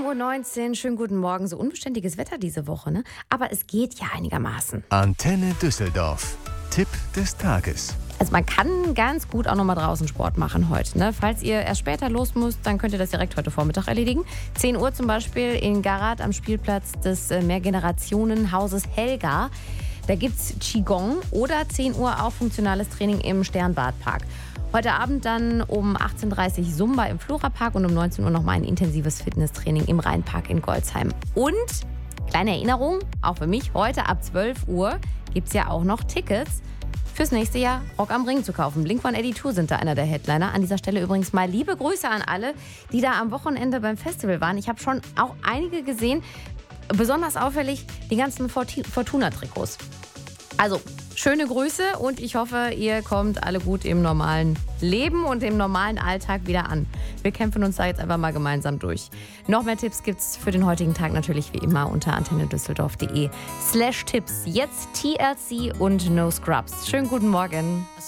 7:19 Uhr, schönen guten Morgen. So unbeständiges Wetter diese Woche, ne? Aber es geht ja einigermaßen. Antenne Düsseldorf. Tipp des Tages. Also man kann ganz gut auch nochmal draußen Sport machen heute, ne? Falls ihr erst später los müsst, dann könnt ihr das direkt heute Vormittag erledigen. 10 Uhr zum Beispiel in Garat am Spielplatz des Mehrgenerationenhauses Helga. Da gibt's Qigong oder 10 Uhr auch funktionales Training im Sternbadpark. Heute Abend dann um 18:30 Uhr Zumba im Florapark und um 19 Uhr nochmal ein intensives Fitnesstraining im Rheinpark in Golzheim. Und, kleine Erinnerung, auch für mich, heute ab 12 Uhr gibt es ja auch noch Tickets fürs nächste Jahr Rock am Ring zu kaufen. Blink-182 sind da einer der Headliner. An dieser Stelle übrigens mal liebe Grüße an alle, die da am Wochenende beim Festival waren. Ich habe schon auch einige gesehen, besonders auffällig die ganzen Fortuna-Trikots. Also, schöne Grüße und ich hoffe, ihr kommt alle gut im normalen Leben und im normalen Alltag wieder an. Wir kämpfen uns da jetzt einfach mal gemeinsam durch. Noch mehr Tipps gibt's für den heutigen Tag natürlich wie immer unter antennedüsseldorf.de/Tipps. Jetzt TLC und No Scrubs. Schönen guten Morgen.